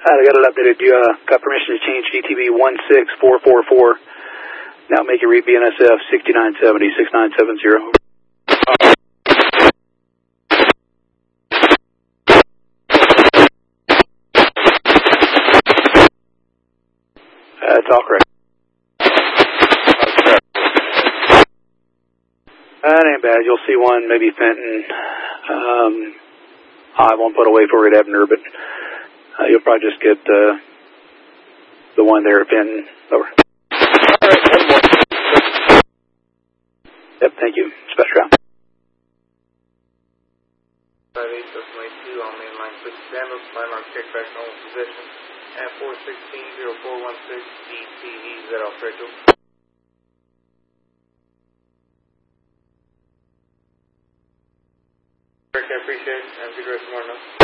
I got it updated. You got permission to change GTV 16444. Now make it read BNSF 6970 6970. That's all correct. That ain't bad. You'll see one, maybe Fenton. I won't put away for it, Ebner, but you'll probably just get the one there at Fenton. Over. All right, one more. Yep, thank you. Special round. 58, Decimal 2 on mainline 6 Sandals, landmark check back normal position, and 416-0416 DTE ZL Rachel. Rick, I appreciate it, and good rest of the morning.